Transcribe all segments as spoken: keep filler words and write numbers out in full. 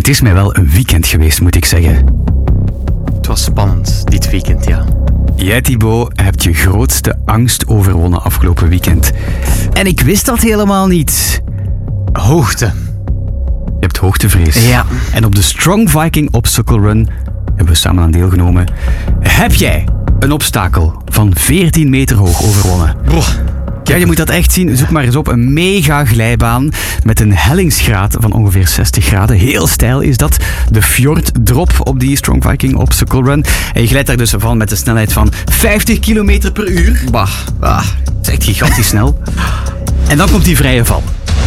Het is mij wel een weekend geweest, moet ik zeggen. Het was spannend, dit weekend, ja. Jij, Thibaut, hebt je grootste angst overwonnen afgelopen weekend. En ik wist dat helemaal niet. Hoogte. Je hebt hoogtevrees. Ja. En op de Strong Viking Obstacle Run hebben we samen aan deelgenomen. Heb jij een obstakel van veertien meter hoog overwonnen? Bro. Ja, je moet dat echt zien. Zoek maar eens op. Een mega glijbaan met een hellingsgraad van ongeveer zestig graden. Heel steil is dat. De fjord drop op die Strong Viking Obstacle Run. En je glijdt daar dus van met een snelheid van vijftig kilometer per uur. Bah, bah. Dat is echt gigantisch snel. En dan komt die vrije val.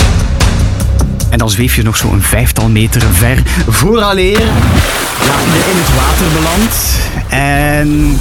En dan zweef je nog zo'n vijftal meter ver vooraleer ja, je in het water belandt. En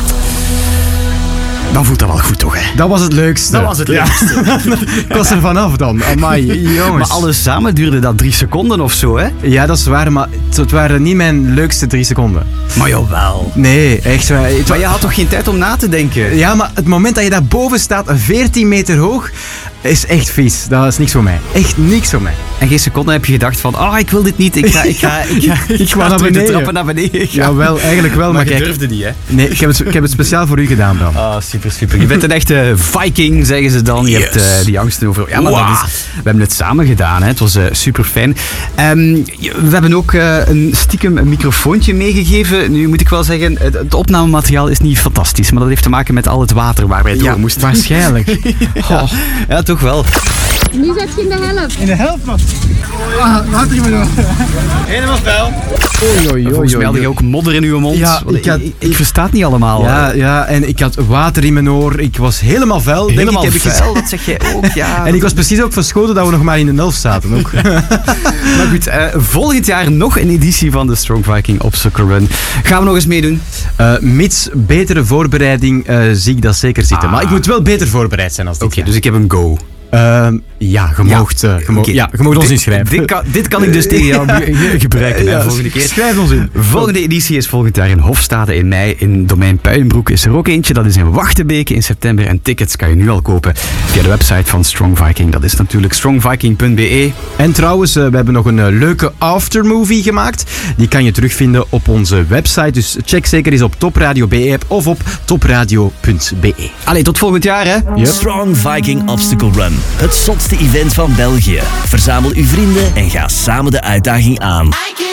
dan voelt dat wel goed, toch, hè? Dat was het leukste. Dat was het leukste. Ja. Ik was er vanaf dan. Amai, jongens. Maar alles samen duurde dat drie seconden of zo, hè? Ja, dat is waar, maar het waren niet mijn leukste drie seconden. Maar jawel. Nee, echt waar. Het Maar je had toch geen tijd om na te denken? Ja, maar het moment dat je daar boven staat, veertien meter hoog, is echt vies. Dat is niks voor mij. Echt niks voor mij. En geen seconde heb je gedacht van, ah, oh, ik wil dit niet. Ik ga, ik ga, ik ga, ik Ik ga ga naar terug de beneden. trappen naar beneden gaan. Jawel, eigenlijk wel, maar, Maar je kijk. durfde niet, hè? Nee, ik heb, het, ik heb het speciaal voor u gedaan, Bram. Ah, super, super. Je bent een echte Viking, zeggen ze dan. Je Yes. hebt uh, die angsten over. Ja, maar Wow. dat is, we hebben het samen gedaan, hè. Het was uh, super fijn. Um, we hebben ook uh, een stiekem een microfoontje meegegeven. Nu moet ik wel zeggen, het, het opnamemateriaal is niet fantastisch, maar dat heeft te maken met al het water waar wij door Ja, moesten. waarschijnlijk. Ja, oh, ja, toch wel. Nu zit je in de helft. In de helft, man. Ah, laat er maar door. Helemaal vuil. Oei, oei, Volgens mij had je ook modder in uw mond. Ja, Want ik had- ik, ik versta het niet allemaal. Ja, ja, en ik had water in mijn oor. Ik was helemaal vuil. denk Helemaal ik, heb ik vuil, gezegd. dat zeg jij ook. Ja. En ik was precies ook verschoten dat we nog maar in de elf zaten. Ook. Maar goed, uh, volgend jaar nog een editie van de Strong Viking Obstacle Run. Gaan we nog eens meedoen? Uh, mits betere voorbereiding uh, zie ik dat zeker zitten. Ah. Maar ik moet wel beter voorbereid zijn als dit Oké, jaar. dus ik heb een go. Uh, ja, je Ja. moogt, uh, je moogt, Oké. ja, je moogt ons Dit- inschrijven. Dit kan, dit kan ik dus tegen jou ge- gebruiken, hè, Ja, volgende keer. Schrijf ons in. Volgende editie is volgend jaar in Hofstade in mei. In Domein Puijenbroek is er ook eentje. Dat is in Wachtenbeke in september. En tickets kan je nu al kopen via de website van Strong Viking. Dat is natuurlijk strong viking punt b e. En trouwens, uh, we hebben nog een uh, leuke aftermovie gemaakt. Die kan je terugvinden op onze website. Dus check zeker eens op Topradio B E-app of op topradio punt b e. Allee, tot volgend jaar, hè? Yep. Strong Viking Obstacle Run. Het zotste event van België. Verzamel uw vrienden en ga samen de uitdaging aan.